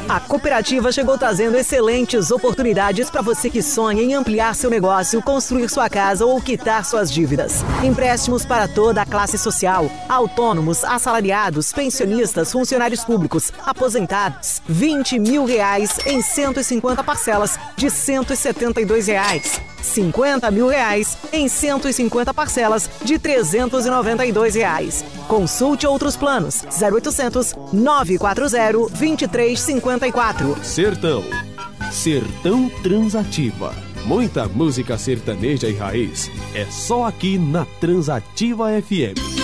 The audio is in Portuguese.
A cooperativa chegou trazendo excelentes oportunidades para você que sonha em ampliar seu negócio, construir sua casa ou quitar suas dívidas. Empréstimos para toda a classe social, autônomos, assalariados, pensionistas, funcionários públicos, aposentados. R$20 mil em 150 parcelas de R$172. R$50 mil em 150 parcelas de R$392. Consulte outros planos. 0800 940 2354. Sertão Transativa. Muita música sertaneja e raiz. É só aqui na Transativa FM.